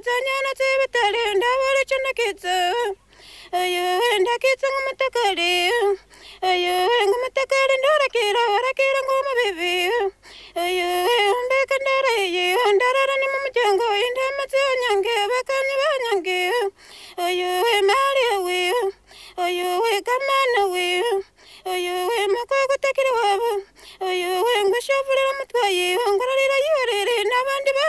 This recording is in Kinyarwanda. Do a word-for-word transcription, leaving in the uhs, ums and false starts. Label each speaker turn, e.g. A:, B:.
A: zanyana zibitare ndabara cyo nakitse ayo ndakitse nk'umutakare